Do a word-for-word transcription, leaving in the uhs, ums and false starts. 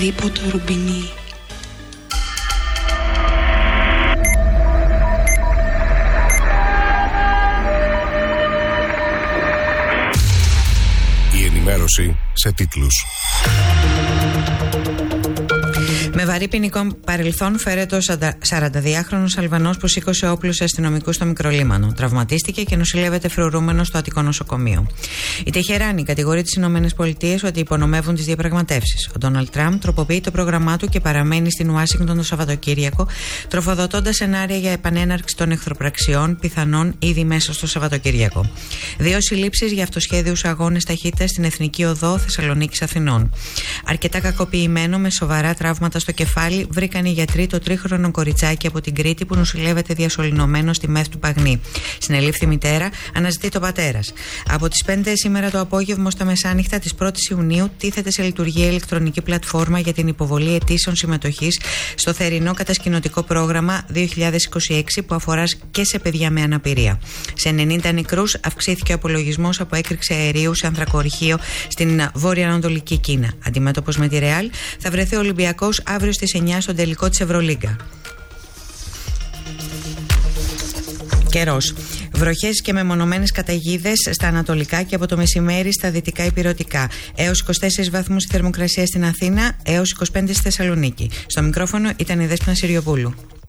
Λείπω το ρουμπινί. Η ενημέρωση σε τίτλους. Με βαρύ ποινικό παρελθόν φέρεται ο σαρανταδυάχρονος Αλβανός που σήκωσε όπλους σε αστυνομικούς στο Μικρολίμανο. Τραυματίστηκε και νοσηλεύεται φρουρούμενο στο Αττικό νοσοκομείο. Η Τεχεράνη κατηγορεί τις ΗΠΑ ότι υπονομεύουν τις διαπραγματεύσεις. Ο Ντόναλντ Τραμπ τροποποιεί το πρόγραμμά του και παραμένει στην Ουάσιγκτον το Σαββατοκύριακο, τροφοδοτώντας σενάρια για επανέναρξη των εχθροπραξιών, πιθανόν ήδη μέσα στο Σαββατοκύριακο. Δύο συλλήψεις για αυτοσχέδιους αγώνες ταχύτητας στην Εθνική Οδό Θεσσαλονίκης Αθηνών. Αρκετά κακοποιημένο με σοβαρά τραύματα στο κεφάλι βρήκαν οι γιατροί το τρίχρονο κοριτσάκι από την Κρήτη που νοσηλεύεται διασωληνωμένο στη ΜΕΘ του Παγνή. Συνελήφθη μητέρα, αναζητεί το πατέρας. Από τις πέντε σήμερα το απόγευμα στα μεσάνυχτα της πρώτης Ιουνίου τίθεται σε λειτουργία ηλεκτρονική πλατφόρμα για την υποβολή αιτήσεων συμμετοχής στο θερινό κατασκηνωτικό πρόγραμμα δύο χιλιάδες είκοσι έξι που αφορά και σε παιδιά με αναπηρία. Σε ενενήντα νεκρούς αυξήθηκε ο απολογισμός από έκρηξη αερίου σε ανθρακοριχείο στην βόρεια-ανατολική Κίνα. Αντιμέτωπος με τη Ρεάλ θα βρεθεί ο Ολυμπιακός αύριο στις εννιά στον τελικό της Ευρωλίγκα. Καιρός. Βροχές και μεμονωμένες καταιγίδες στα ανατολικά και από το μεσημέρι στα δυτικά ηπειρωτικά. Έως είκοσι τέσσερις βαθμούς η θερμοκρασία στην Αθήνα, έως είκοσι πέντε στη Θεσσαλονίκη. Στο μικρόφωνο ήταν η Δέσποινα Συριοπούλου.